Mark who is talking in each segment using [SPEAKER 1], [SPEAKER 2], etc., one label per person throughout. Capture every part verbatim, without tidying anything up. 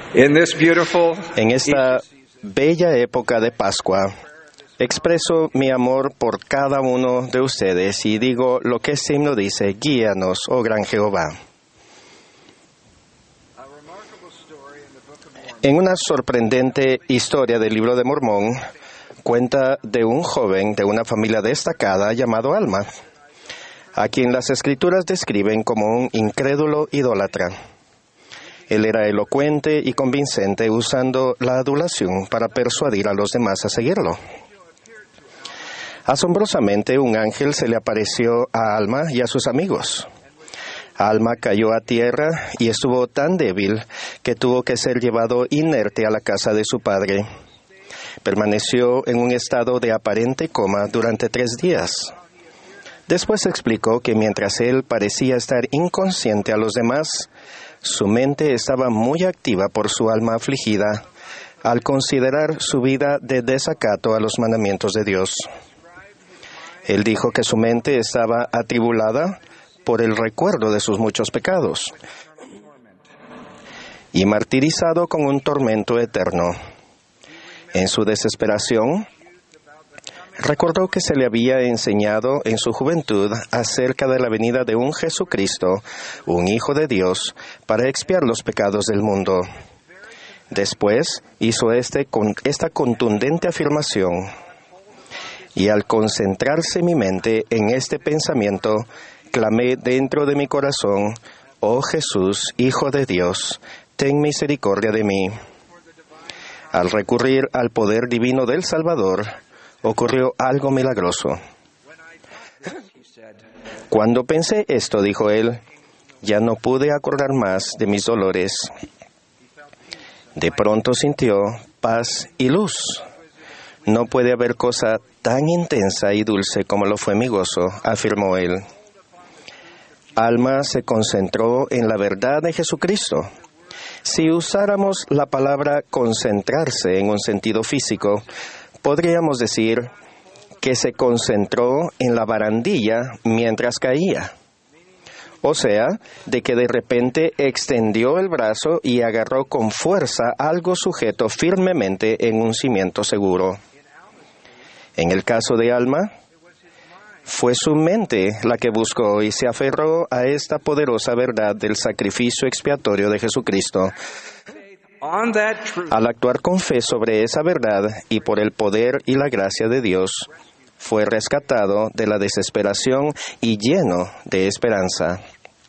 [SPEAKER 1] In this beautiful
[SPEAKER 2] En esta bella época de Pascua, expreso mi amor por cada uno de ustedes y digo lo que este himno dice: guíanos, oh gran Jehová. En una sorprendente historia del libro de Mormón, cuenta de un joven de una familia destacada llamado Alma, a quien las Escrituras describen como un incrédulo idólatra. Él era elocuente y convincente, usando la adulación para persuadir a los demás a seguirlo. Asombrosamente, un ángel se le apareció a Alma y a sus amigos. Alma cayó a tierra y estuvo tan débil que tuvo que ser llevado inerte a la casa de su padre. Permaneció en un estado de aparente coma durante tres días. Después explicó que mientras él parecía estar inconsciente a los demás, su mente estaba muy activa por su alma afligida al considerar su vida de desacato a los mandamientos de Dios. Él dijo que su mente estaba atribulada por el recuerdo de sus muchos pecados y martirizado con un tormento eterno. En su desesperación, recordó que se le había enseñado en su juventud acerca de la venida de un Jesucristo, un Hijo de Dios, para expiar los pecados del mundo. Después hizo este, con, esta contundente afirmación: y al concentrarse mi mente en este pensamiento, clamé dentro de mi corazón: oh Jesús, Hijo de Dios, ten misericordia de mí. Al recurrir al poder divino del Salvador, ocurrió algo milagroso. Cuando pensé esto, dijo él, ya no pude acordar más de mis dolores. De pronto sintió paz y luz. No puede haber cosa tan intensa y dulce como lo fue mi gozo, afirmó él. Alma se concentró en la verdad de Jesucristo. Si usáramos la palabra concentrarse en un sentido físico, podríamos decir que se concentró en la barandilla mientras caía. O sea, de que de repente extendió el brazo y agarró con fuerza algo sujeto firmemente en un cimiento seguro. En el caso de Alma, fue su mente la que buscó y se aferró a esta poderosa verdad del sacrificio expiatorio de Jesucristo. Al actuar con fe sobre esa verdad y por el poder y la gracia de Dios, fue rescatado de la desesperación y lleno de esperanza.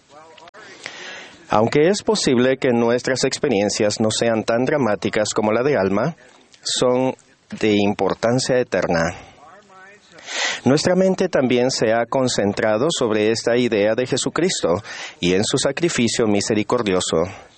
[SPEAKER 2] Aunque es posible que nuestras experiencias no sean tan dramáticas como la de Alma, son de importancia eterna. Nuestra mente también se ha concentrado sobre esta idea de Jesucristo y en su sacrificio misericordioso.